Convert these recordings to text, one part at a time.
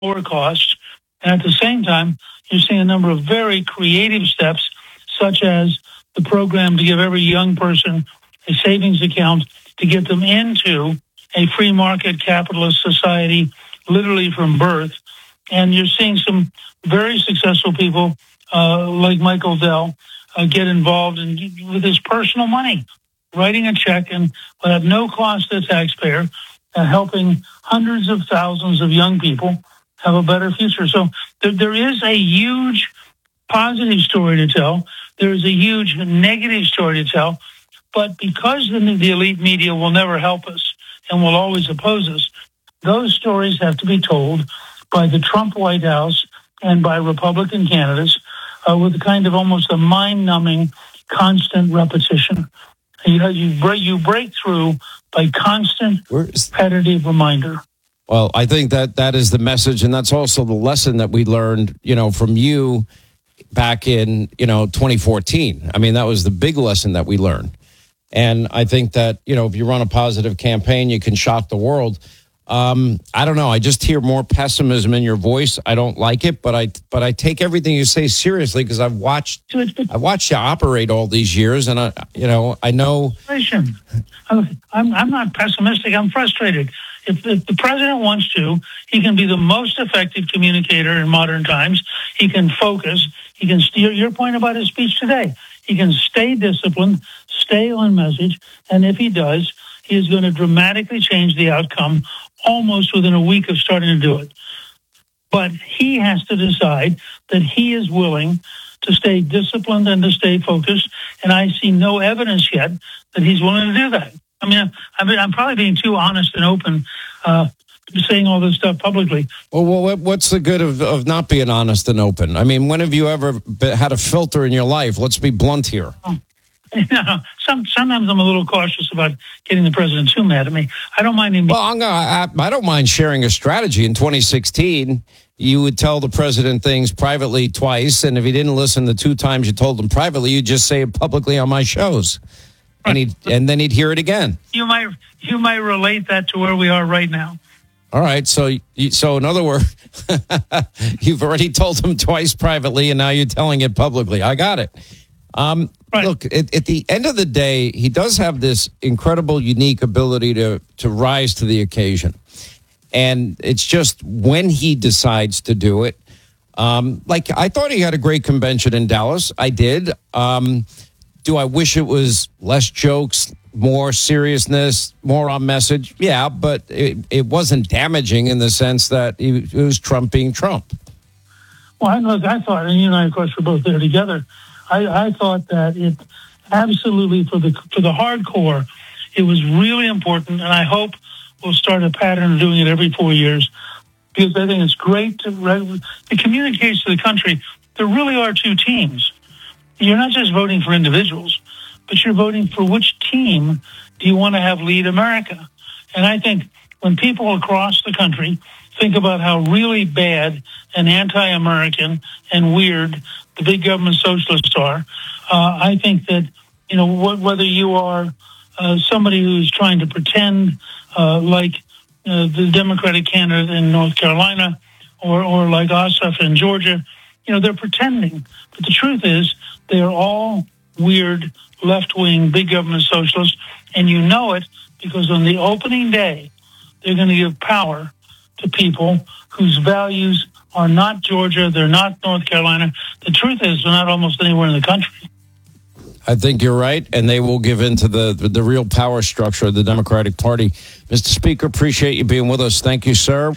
lower costs. And at the same time, you're seeing a number of very creative steps, such as the program to give every young person a savings account to get them into a free market capitalist society, literally from birth. And you're seeing some very successful people like Michael Dell get involved with his personal money, writing a check and at no cost to the taxpayer, helping hundreds of thousands of young people have a better future. So there is a huge positive story to tell. There is a huge negative story to tell. But because the elite media will never help us and will always oppose us, those stories have to be told by the Trump White House and by Republican candidates with a kind of almost a mind-numbing, constant repetition. You break through by constant, repetitive reminder. Well, I think that is the message, and that's also the lesson that we learned, from you back in, 2014. I mean, that was the big lesson that we learned. And I think that, if you run a positive campaign, you can shock the world. I don't know. I just hear more pessimism in your voice. I don't like it, but I take everything you say seriously because I've watched you operate all these years, and I know. I'm not pessimistic. I'm frustrated. If the president wants to, he can be the most effective communicator in modern times. He can focus. He can steer. Your point about his speech today. He can stay disciplined, stay on message, and if he does, he is going to dramatically change the outcome almost within a week of starting to do it. But he has to decide that he is willing to stay disciplined and to stay focused, and I see no evidence yet that he's willing to do that. I mean, I'm probably being too honest and open, saying all this stuff publicly. Well, what's the good of not being honest and open? I mean, when have you ever had a filter in your life? Let's be blunt here. Sometimes I'm a little cautious about getting the president too mad at me. I don't mind him. Well, I don't mind sharing a strategy. In 2016, you would tell the president things privately twice, and if he didn't listen the 2 times you told him privately, you'd just say it publicly on my shows. And then he'd hear it again. You might relate that to where we are right now. All right. So in other words, you've already told him twice privately, and now you're telling it publicly. I got it. Right. Look, at the end of the day, he does have this incredible, unique ability to rise to the occasion. And it's just when he decides to do it. I thought he had a great convention in Dallas. I did. Do I wish it was less jokes, more seriousness, more on message? Yeah, but it wasn't damaging in the sense that it was Trump being Trump. Well, I thought, and you and I, of course, were both there together. I thought that it absolutely, for the hardcore, it was really important, and I hope we'll start a pattern of doing it every 4 years, because I think it's great it communicates to the country there really are 2 teams. You're not just voting for individuals, but you're voting for which team do you want to have lead America. And I think when people across the country think about how really bad and anti-American and weird the big government socialists are, I think that, whether you are somebody who's trying to pretend like the Democratic candidate in North Carolina or like Ossoff in Georgia, they're pretending. But the truth is, they are all weird, left-wing, big government socialists, and you know it because on the opening day, they're going to give power to people whose values are not Georgia, they're not North Carolina. The truth is, they're not almost anywhere in the country. I think you're right, and they will give in to the real power structure of the Democratic Party. Mr. Speaker, appreciate you being with us. Thank you, sir.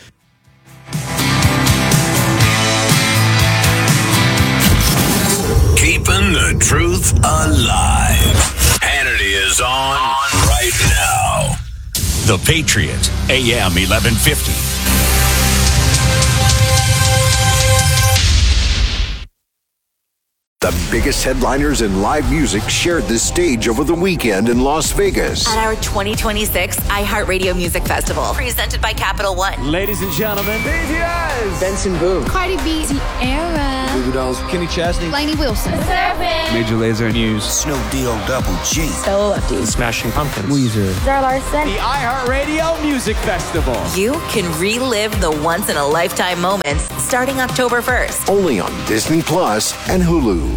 Keeping the truth alive. Hannity is on right now. The Patriot, AM 1150. The biggest headliners in live music shared the stage over the weekend in Las Vegas. At our 2026 iHeartRadio Music Festival, presented by Capital One. Ladies and gentlemen, BTS! Benson Boone. Cardi B. Tierra. Goo Goo Dolls. Kenny Chesney. Lainey Wilson. Major Lazer. Muse. Snoop Double G. Stella Lefty. Smashing Pumpkins. Weezer. Zara Larson. The iHeartRadio Music Festival. You can relive the once-in-a-lifetime moments starting October 1st. Only on Disney Plus and Hulu.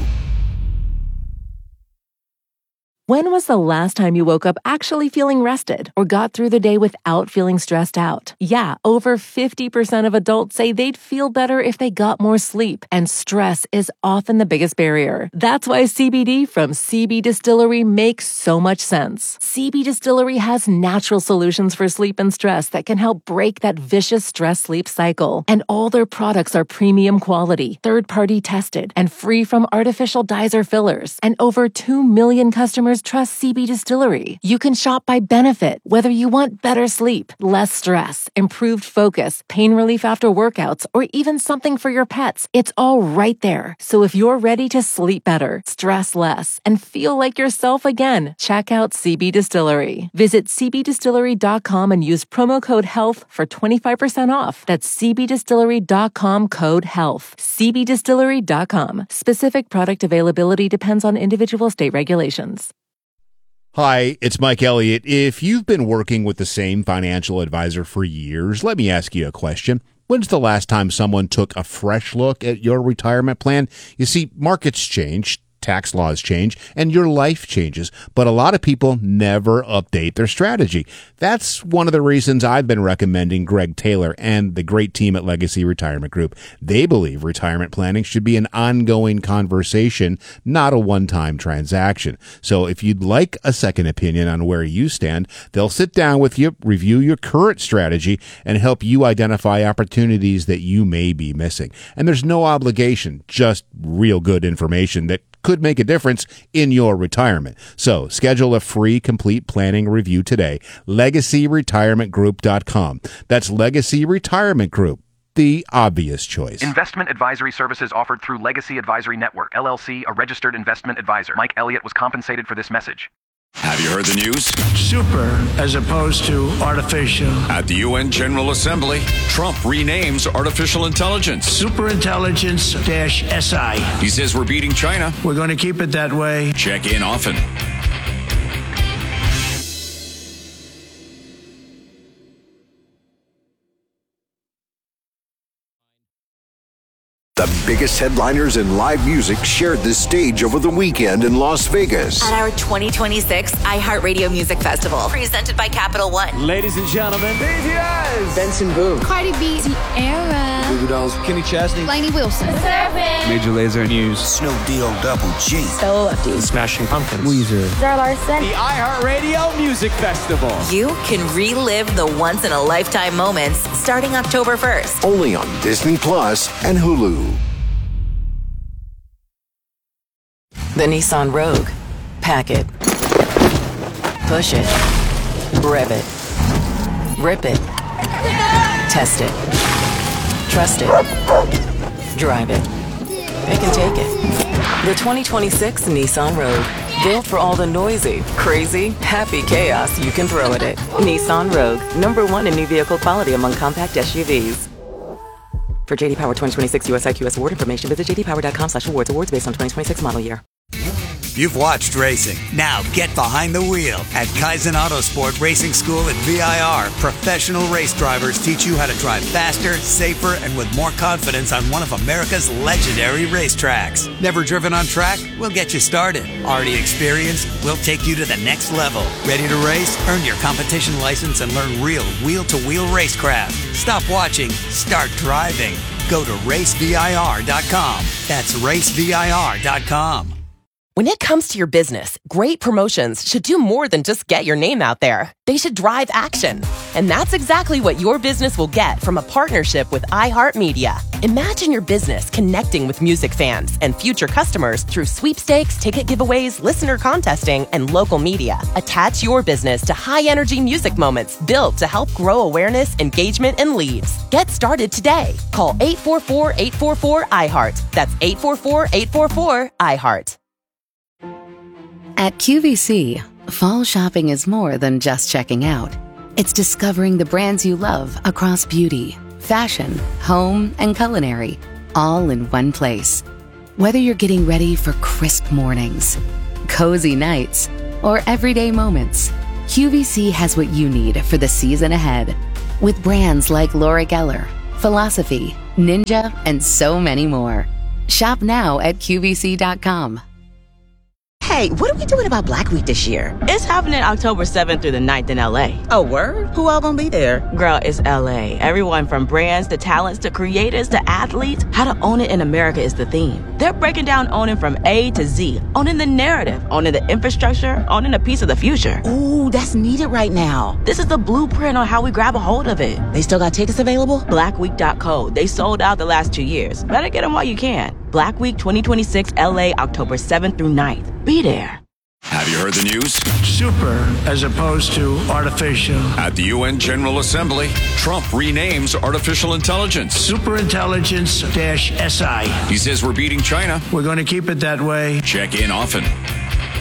When was the last time you woke up actually feeling rested or got through the day without feeling stressed out? Yeah, over 50% of adults say they'd feel better if they got more sleep, and stress is often the biggest barrier. That's why CBD from CB Distillery makes so much sense. CB Distillery has natural solutions for sleep and stress that can help break that vicious stress-sleep cycle. And all their products are premium quality, third-party tested, and free from artificial dyes or fillers. And over 2 million customers trust CB Distillery. You can shop by benefit, whether you want better sleep, less stress, improved focus, pain relief after workouts, or even something for your pets. It's all right there. So if you're ready to sleep better, stress less, and feel like yourself again, check out CB Distillery. Visit cbdistillery.com and use promo code HEALTH for 25% off. That's cbdistillery.com, code HEALTH. cbdistillery.com. Specific product availability depends on individual state regulations. Hi, it's Mike Elliott. If you've been working with the same financial advisor for years, let me ask you a question. When's the last time someone took a fresh look at your retirement plan? You see, markets change, tax laws change, and your life changes, but a lot of people never update their strategy. That's one of the reasons I've been recommending Greg Taylor and the great team at Legacy Retirement Group. They believe retirement planning should be an ongoing conversation, not a one-time transaction. So if you'd like a second opinion on where you stand, they'll sit down with you, review your current strategy, and help you identify opportunities that you may be missing. And there's no obligation, just real good information that could make a difference in your retirement. So schedule a free complete planning review today. LegacyRetirementGroup.com. That's Legacy Retirement Group, the obvious choice. Investment advisory services offered through Legacy Advisory Network, LLC, a registered investment advisor. Mike Elliott was compensated for this message. Have you heard the news? Super as opposed to artificial. At the UN General Assembly, Trump renames artificial intelligence Superintelligence-SI. He says we're beating China. We're going to keep it that way. Check in often. The biggest headliners in live music shared the stage over the weekend in Las Vegas. At our 2026 iHeartRadio Music Festival, presented by Capital One. Ladies and gentlemen, BTS. Benson Boone. Cardi B. Tierra. Goo Goo Dolls. Kenny Chesney. Lainey Wilson. Major Lazer. Muse. Snoop Double G. Stella Lefty. Smashing Pumpkins. Weezer. Zara Larson. The iHeartRadio Music Festival. You can relive the once-in-a-lifetime moments starting October 1st. Only on Disney Plus and Hulu. The Nissan Rogue. Pack it. Push it. Rev it. Rip it. Test it. Trust it. Drive it. It can take it. The 2026 Nissan Rogue. Built for all the noisy, crazy, happy chaos you can throw at it. Nissan Rogue. #1 in new vehicle quality among compact SUVs. For JD Power 2026 US IQS award information, visit jdpower.com/awards. Awards based on 2026 model year. You've watched racing. Now get behind the wheel. At Kaizen Autosport Racing School at VIR, professional race drivers teach you how to drive faster, safer, and with more confidence on one of America's legendary racetracks. Never driven on track? We'll get you started. Already experienced? We'll take you to the next level. Ready to race? Earn your competition license and learn real wheel-to-wheel racecraft. Stop watching. Start driving. Go to racevir.com. That's racevir.com. When it comes to your business, great promotions should do more than just get your name out there. They should drive action. And that's exactly what your business will get from a partnership with iHeartMedia. Imagine your business connecting with music fans and future customers through sweepstakes, ticket giveaways, listener contesting, and local media. Attach your business to high-energy music moments built to help grow awareness, engagement, and leads. Get started today. Call 844-844-iHeart. That's 844-844-iHeart. At QVC, fall shopping is more than just checking out. It's discovering the brands you love across beauty, fashion, home, and culinary, all in one place. Whether you're getting ready for crisp mornings, cozy nights, or everyday moments, QVC has what you need for the season ahead. With brands like Laura Geller, Philosophy, Ninja, and so many more. Shop now at QVC.com. Hey, what are we doing about Black Week this year? It's happening October 7th through the 9th in LA. Oh, word? Who all gonna be there? Girl, it's LA. Everyone from brands to talents to creators to athletes. How to own it in America is the theme. They're breaking down owning from A to Z, owning the narrative, owning the infrastructure, owning a piece of the future. Ooh, that's needed right now. This is the blueprint on how we grab a hold of it. They still got tickets available? Blackweek.co. They sold out the last 2 years. Better get them while you can. Black Week 2026 LA, October 7th through 9th. Be there. Have you heard the news? Super as opposed to artificial. At the UN General Assembly, Trump renames artificial intelligence Superintelligence-SI. He says we're beating China. We're going to keep it that way. Check in often.